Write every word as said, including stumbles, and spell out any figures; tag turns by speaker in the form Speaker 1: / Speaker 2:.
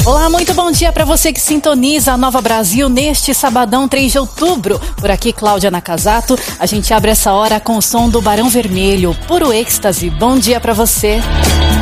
Speaker 1: Olá, muito bom dia para você que sintoniza a Nova Brasil neste sabadão três de outubro. Por aqui, Cláudia Nakazato. A gente abre essa hora com o som do Barão Vermelho, puro êxtase. Bom dia para você.